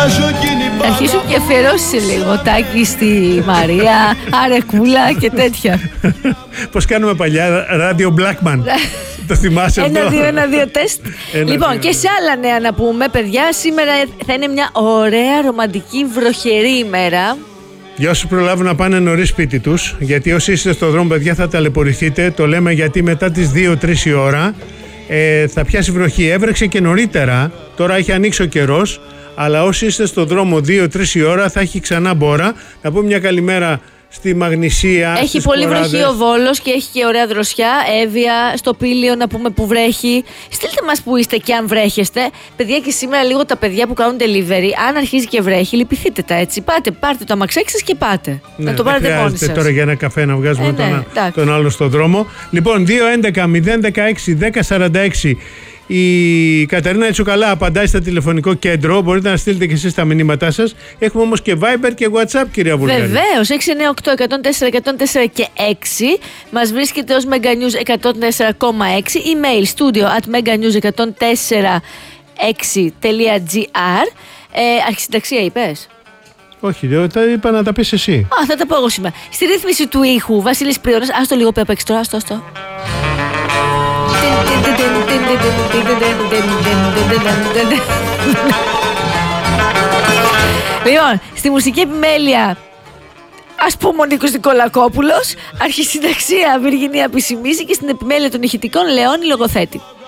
Θα αρχίσουν και αφιερώσεις λίγο. Τάκη στη Μαρία, Αρεκούλα και τέτοια. Πώς κάνουμε παλιά, ράδιο Blackman. Το θυμάσαι αυτό? 1-2 τεστ. Λοιπόν, και σε άλλα νέα να πούμε, παιδιά, σήμερα θα είναι μια ωραία, ρομαντική, βροχερή ημέρα. Για όσους προλάβουν να πάνε νωρίς σπίτι τους, γιατί όσοι είστε στο δρόμο, παιδιά, θα ταλαιπωρηθείτε. Το λέμε γιατί μετά τις 2-3 η ώρα θα πιάσει βροχή. Έβρεξε και νωρίτερα, τώρα έχει ανοίξει ο καιρός, αλλά όσοι είστε στο δρόμο 2-3 η ώρα θα έχει ξανά μπόρα. Να πούμε μια καλημέρα στη Μαγνησία. Έχει πολύ βροχή ο Βόλος και έχει και ωραία δροσιά. Εύβοια, στο Πήλιο να πούμε που βρέχει. Στείλτε μας που είστε και αν βρέχεστε. Παιδιά, και σήμερα λίγο τα παιδιά που κάνουν delivery, αν αρχίζει και βρέχει, λυπηθείτε τα έτσι. Πάρτε το αμαξάκι σας και πάτε. Ναι, να το πάρετε μόνοι σας. Τώρα για ένα καφέ να βγάζουμε τον άλλο στον δρόμο. Λοιπόν, 2-11-016-1046. Η Κατερίνα Τσουκαλά απαντάει στα τηλεφωνικό κέντρο. Μπορείτε να στείλετε και εσείς τα μηνύματά σας. Έχουμε όμως και Viber και WhatsApp, κυρία Βουλγαρή. Βεβαίως, 698-104-104 και 6. Μας βρίσκεται ως Meganews 104,6. Email studio@meganews1046.gr. Αρχισυνταξία είπες? Όχι, τα είπα να τα πεις εσύ. Θα τα πω εγώ σήμερα. Στη ρύθμιση του ήχου, Βασίλης Πρίωνας. Άστο λίγο που έπαιξε τώρα, άστο. Λοιπόν, στη μουσική επιμέλεια, ας πούμε, ο Νίκος Νικολακόπουλος. Αρχισυνταξία, Βυργινία Πισιμίση. Και στην επιμέλεια των ηχητικών, Λεόνι Λογοθέτη.